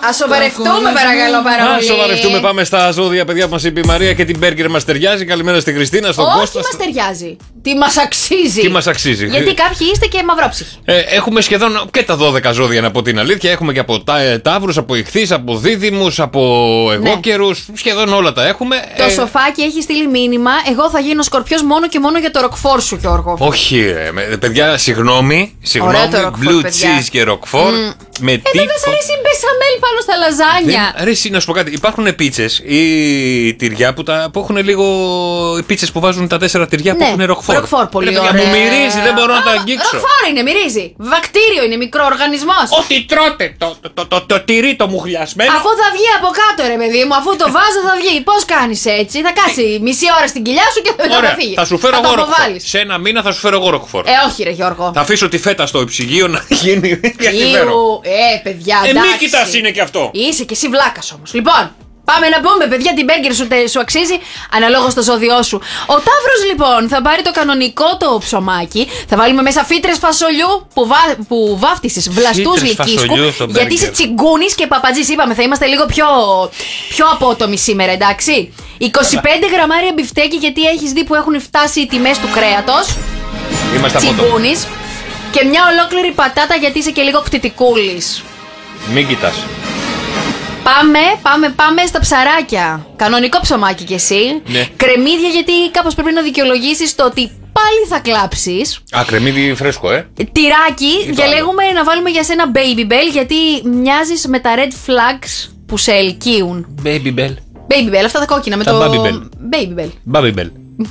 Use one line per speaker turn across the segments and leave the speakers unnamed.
Ας σοβαρευτούμε, παρακαλώ πάρα πολύ.
Ας σοβαρευτούμε, πάμε στα ζώδια, παιδιά, που μας είπε η Μαρία, και την μπέργκερ μας ταιριάζει. Καλημέρα στην Χριστίνα, στον Κώστα.
Όχι, μας ταιριάζει. Τι μας αξίζει.
Τι μας αξίζει.
Γιατί κάποιοι είστε και μαυρόψυχοι.
Έχουμε σχεδόν και τα 12 ζώδια, να πω την αλήθεια. Έχουμε και από ταύρους, από ιχθύς, από δίδυμους, από εγώκερους. Σχεδόν όλα τα έχουμε.
Το σοφάκι έχει στείλει μήνυμα. Εγώ θα γίνω σκορπιός μόνο και μόνο για το ροκφόρ σου, Γιώργο.
Όχι, παιδιά, συγγνώμη. Blue cheese και ροκφόρ. Με
δεν σας αρέσει η μπεσαμέλ πάνω στα λαζάνια.
Αρέσει, να σου πω κάτι. Υπάρχουν πίτσες ή τυριά που έχουν λίγο. Πίτσες που βάζουν τα 4 τυριά που έχουν ροκφόρ.
Ροκφόρ, πολύ ωραία.
Μου μυρίζει, δεν μπορώ να τα αγγίξω.
Ροκφόρ είναι, μυρίζει. Βακτήριο είναι, μικροοργανισμός.
Ό,τι τρώτε, το τυρί το μουχλιασμένο.
Αφού θα βγει από κάτω, ρε παιδί μου, αφού το βάζω θα βγει. Πώς κάνεις έτσι, θα κάτσει μισή ώρα στην κοιλιά σου και θα φύγει.
Θα σου φέρω εγώ ροκφόρ. Σε ένα μήνα θα σου φέρω εγώ ροκφόρ.
Όχι, ρε Γιώργο.
Θα αφήσω τη φέτα στο υψυγείο να γίνει.
Παιδιά,
Μύκητας είναι και αυτό.
Είσαι και εσύ βλάκας όμως. Λοιπόν, πάμε να πούμε, παιδιά, την μπέργκερ σου αξίζει αναλόγως στο ζώδιό σου. Ο Ταύρος, λοιπόν, θα πάρει το κανονικό το ψωμάκι. Θα βάλουμε μέσα φύτρες φασολιού που βάφτισες βλαστούς λυκίσκου. Γιατί είσαι τσιγκούνης και παπατζής. Είπαμε, θα είμαστε λίγο πιο απότομοι σήμερα, εντάξει. 25 γραμμάρια μπιφτέκι, γιατί έχεις δει που έχουν φτάσει οι τιμές του κρέατος.
Είμαστε
τσιγκούνης. Και μια ολόκληρη πατάτα, γιατί είσαι και λίγο κτητικούλης.
Μην κοιτάς.
Πάμε στα ψαράκια. Κανονικό ψωμάκι κι εσύ.
Ναι.
Κρεμμύδια, γιατί κάπως πρέπει να δικαιολογήσεις το ότι πάλι θα κλάψεις.
Κρεμμύδι φρέσκο,
Τυράκι, διαλέγουμε να βάλουμε για σένα Baby Bell, γιατί μοιάζεις με τα red flags που σε ελκύουν.
Baby Bell.
Baby Bell, αυτά τα κόκκινα με
τα
το.
Baby Bell. Baby Bell.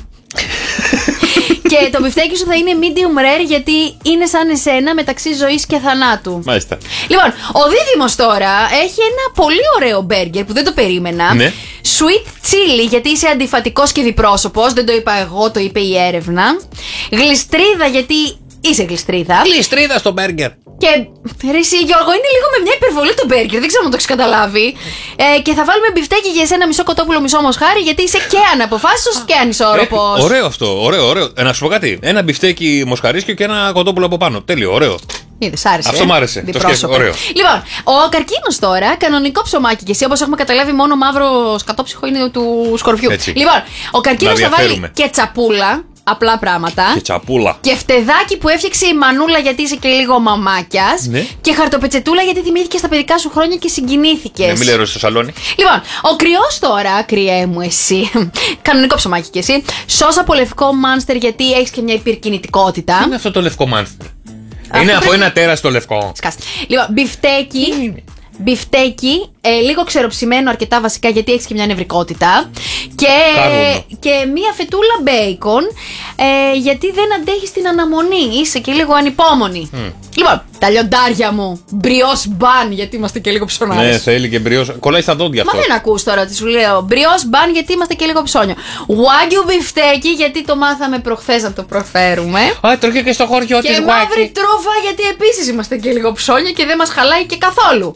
Και το μπιφτέκι σου θα είναι medium rare, γιατί είναι σαν εσένα μεταξύ ζωής και θανάτου.
Μάλιστα.
Λοιπόν, ο Δίδυμος τώρα έχει ένα πολύ ωραίο μπέργκερ που δεν το περίμενα.
Ναι.
Sweet chili, γιατί είσαι αντιφατικός και διπρόσωπος. Δεν το είπα εγώ, το είπε η έρευνα. Γλιστρίδα, γιατί είσαι γλιστρίδα.
Γλιστρίδα στο μπέργκερ.
Και ρε εσύ, Γιώργο, είναι λίγο με μια υπερβολή το μπέργκερ, δεν ξέρω αν το έχεις καταλάβει. Και θα βάλουμε μπιφτέκι για εσένα, μισό κοτόπουλο, μισό μοσχάρι, γιατί είσαι και αναποφάσιστος και ανισόρροπος.
Ωραίο αυτό, ωραίο. Να σου πω κάτι. Ένα μπιφτέκι μοσχαρίσκιο και ένα κοτόπουλο από πάνω. Τέλειο, ωραίο.
Είδες, άρεσε.
Αυτό μ' άρεσε. Το σκέφτομαι. Ωραίο.
Λοιπόν, ο καρκίνος τώρα, κανονικό ψωμάκι, και εσύ, όπως έχουμε καταλάβει, μόνο μαύρο σκατόψυχο είναι του σκορπιού.
Έτσι.
Λοιπόν, ο καρκίνος θα βάλει και τσαπούλα. Απλά πράγματα.
Και τσαπούλα.
Και φτεδάκι που έφτιαξε η Μανούλα, γιατί είσαι και λίγο μαμάκιας.
Ναι.
Και χαρτοπετσετούλα, γιατί θυμήθηκε στα παιδικά σου χρόνια και συγκινήθηκες.
Ναι, μην λέρω στο σαλόνι.
Λοιπόν, ο κρυός τώρα, κρυέ μου εσύ. Κανονικό ψωμάκι κι εσύ. Σως από λευκό μάνστερ, γιατί έχεις και μια υπερκινητικότητα.
Τι είναι αυτό το λευκό μάνστερ? Είναι από ένα τέρας το λευκό.
Σκάς. Λοιπόν, μπιφτέκι, λίγο ξεροψημένο αρκετά βασικά, γιατί έχεις και μια νευρικότητα. Και μία φετούλα μπέικον, γιατί δεν αντέχεις την αναμονή. Είσαι και λίγο ανυπόμονη. Λοιπόν, τα λιοντάρια μου, μπριός μπαν, γιατί είμαστε και λίγο ψωνάρες.
Ναι, θέλει και μπριός. Κολλάει στα δόντια αυτό.
Μα δεν ακούς τώρα τι σου λέω. Μπριός μπαν, γιατί είμαστε και λίγο ψώνιο. Wagyu μπιφτέκι, γιατί το μάθαμε προχθές να το προφέρουμε.
Τρώγε και στο χωριό της
Και μαύρη τρούφα, γιατί επίσης είμαστε και λίγο ψώνιο και δεν μας χαλάει και καθόλου.